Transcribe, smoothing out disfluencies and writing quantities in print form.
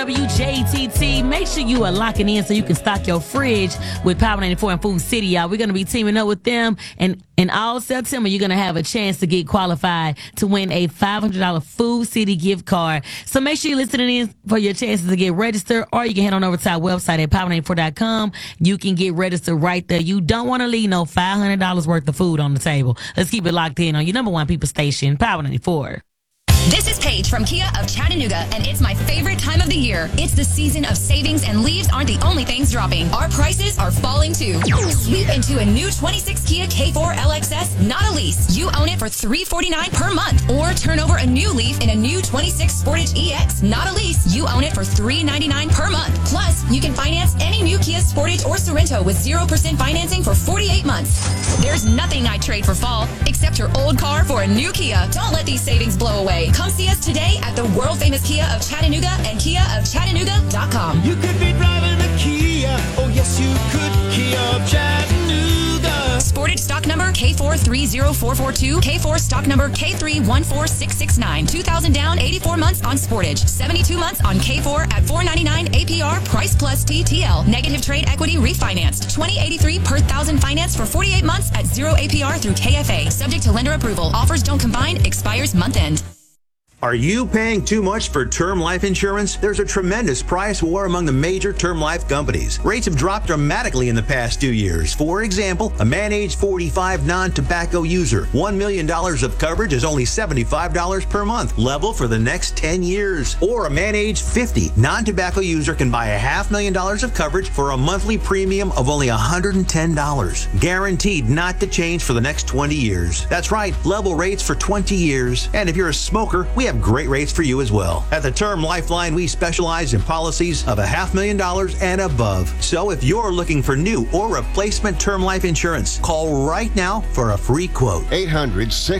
WJTT. Make sure you are locking in so you can stock your fridge with Power 94 and Food City, y'all. We're going to be teaming up with them, and in all September, you're going to have a chance to get qualified to win a $500 Food City gift card. So make sure you're listening in for your chances to get registered, or you can head on over to our website at power94.com. You can get registered right there. You don't want to leave no $500 worth of food on the table. Let's keep it locked in on your number one people station, Power 94. This is Paige from Kia of Chattanooga, and it's my favorite time of the year. It's the season of savings, and leaves aren't the only things dropping. Our prices are falling too. Sweep into a new 26 Kia K4 LXS, not a lease. You own it for $349 per month. Or turn over a new leaf in a new 26 Sportage EX, not a lease. You own it for $399 per month. Plus, you can finance any new Kia Sportage or Sorento with 0% financing for 48 months. There's nothing I'd trade for fall, except your old car for a new Kia. Don't let these savings blow away. Come see us today at the world-famous Kia of Chattanooga and KiaofChattanooga.com. You could be driving a Kia. Oh, yes, you could. Kia of Chattanooga. Sportage stock number K430442. K4 stock number K314669. 2000 down, 84 months on Sportage. 72 months on K4 at $499 APR, price plus TTL. Negative trade equity refinanced. 2083 per thousand finance for 48 months at 0 APR through KFA. Subject to lender approval. Offers don't combine. Expires month end. Are you paying too much for term life insurance? There's a tremendous price war among the major term life companies. Rates have dropped dramatically in the past 2 years. For example, a man age 45 non-tobacco user, $1 million of coverage is only $75 per month, level for the next 10 years. Or a man age 50 non-tobacco user can buy $500,000 of coverage for a monthly premium of only $110, guaranteed not to change for the next 20 years. That's right, level rates for 20 years. And if you're a smoker, we have great rates for you as well. At the Term Lifeline, we specialize in policies of $500,000 and above. So if you're looking for new or replacement term life insurance, call right now for a free quote. 800